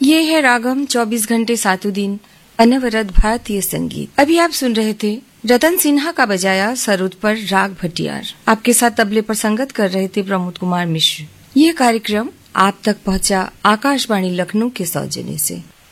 ये है रागम 24 घंटे सातों दिन अनवरत भारतीय संगीत। अभी आप सुन रहे थे रतन सिन्हा का बजाया सरोद पर राग भटियार। आपके साथ तबले पर संगत कर रहे थे प्रमोद कुमार मिश्र। ये कार्यक्रम आप तक पहुंचा आकाशवाणी लखनऊ के सौजन्य से।